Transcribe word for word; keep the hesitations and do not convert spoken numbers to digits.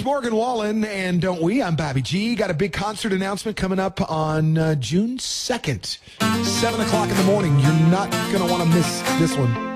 It's Morgan Wallen, and don't we? I'm Bobby G. Got a big concert announcement coming up on uh, June second, seven o'clock in the morning. You're not going to want to miss this one.